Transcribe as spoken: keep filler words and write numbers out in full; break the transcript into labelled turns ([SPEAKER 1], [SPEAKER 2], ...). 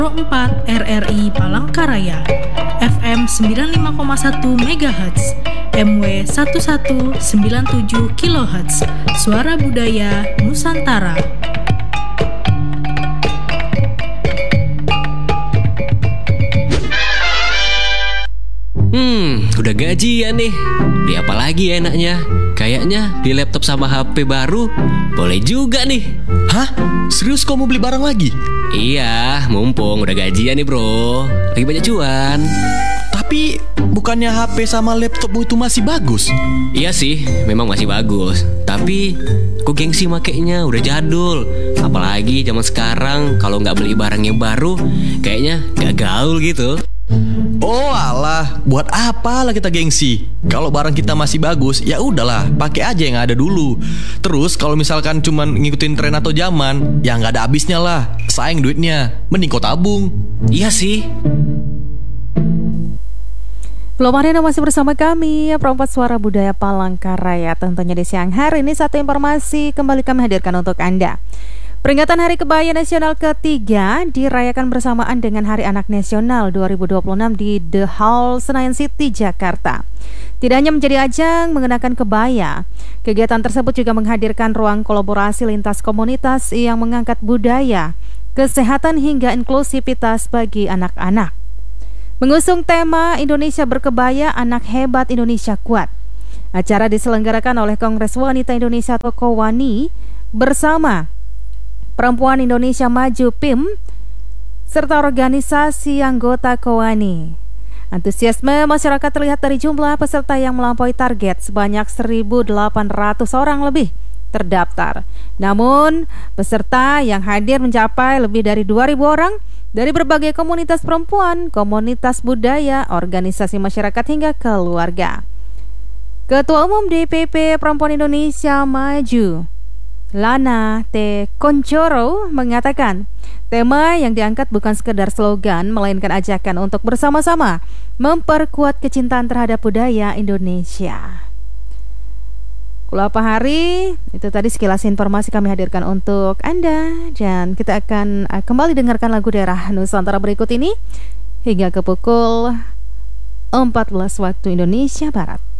[SPEAKER 1] empat R R I Palangkaraya, F M sembilan puluh lima koma satu megahertz, M W seribu seratus sembilan puluh tujuh kilohertz, Suara Budaya Nusantara.
[SPEAKER 2] Hmm, udah gajian nih. Beli apa lagi ya enaknya? Kayaknya di laptop sama H P baru boleh juga nih.
[SPEAKER 3] Hah? Serius kau mau beli barang lagi?
[SPEAKER 2] Iya, mumpung udah gajian nih bro. Lagi banyak cuan.
[SPEAKER 3] Tapi bukannya H P sama laptopmu itu masih bagus?
[SPEAKER 2] Iya sih, memang masih bagus. Tapi kok gengsi makainya udah jadul. Apalagi zaman sekarang kalau nggak beli barang yang baru, kayaknya gak gaul gitu.
[SPEAKER 3] Oh alah, buat apa lah kita gengsi? Kalau barang kita masih bagus, ya udahlah, pakai aja yang ada dulu. Terus kalau misalkan cuman ngikutin tren atau zaman, ya nggak ada habisnya lah. Sayang duitnya, mending kau tabung.
[SPEAKER 2] Iya sih.
[SPEAKER 4] Belum ada yang masih bersama kami, Perempat Suara Budaya Palangkaraya. Tentunya di siang hari ini satu informasi kembali kami hadirkan untuk Anda. Peringatan Hari Kebaya Nasional ketiga dirayakan bersamaan dengan Hari Anak Nasional dua ribu dua puluh enam di The Hall Senayan City, Jakarta. Tidak hanya menjadi ajang mengenakan kebaya, kegiatan tersebut juga menghadirkan ruang kolaborasi lintas komunitas yang mengangkat budaya, kesehatan hingga inklusivitas bagi anak-anak. Mengusung tema Indonesia Berkebaya, Anak Hebat Indonesia Kuat. Acara diselenggarakan oleh Kongres Wanita Indonesia atau KOWANI bersama Perempuan Indonesia Maju P I M serta organisasi anggota KOWANI. Antusiasme masyarakat terlihat dari jumlah peserta yang melampaui target sebanyak seribu delapan ratus orang lebih terdaftar. Namun, peserta yang hadir mencapai lebih dari dua ribu orang dari berbagai komunitas perempuan, komunitas budaya, organisasi masyarakat hingga keluarga. Ketua Umum D P P Perempuan Indonesia Maju, Lana T. Koncoro, mengatakan tema yang diangkat bukan sekedar slogan, melainkan ajakan untuk bersama-sama memperkuat kecintaan terhadap budaya Indonesia. Kulapa hari, itu tadi sekilas informasi kami hadirkan untuk Anda. Dan kita akan uh, kembali dengarkan lagu daerah Nusantara berikut ini hingga ke pukul empat belas waktu Indonesia Barat.